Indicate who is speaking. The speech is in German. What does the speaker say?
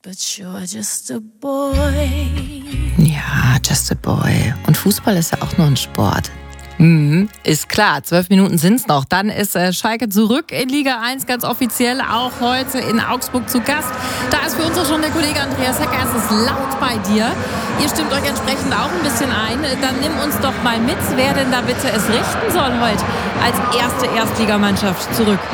Speaker 1: But you're just a boy.
Speaker 2: Ja, just a boy. Und Fußball ist ja auch nur ein Sport. Ist klar, 12 Minuten sind's noch. Dann ist Schalke zurück in Liga 1, ganz offiziell, auch heute in Augsburg zu Gast. Da ist für uns auch schon der Kollege Andreas Hecker. Es ist laut bei dir. Ihr stimmt euch entsprechend auch ein bisschen ein. Dann nimm uns doch mal mit, wer denn da bitte es richten soll heute als erste Erstligamannschaft zurück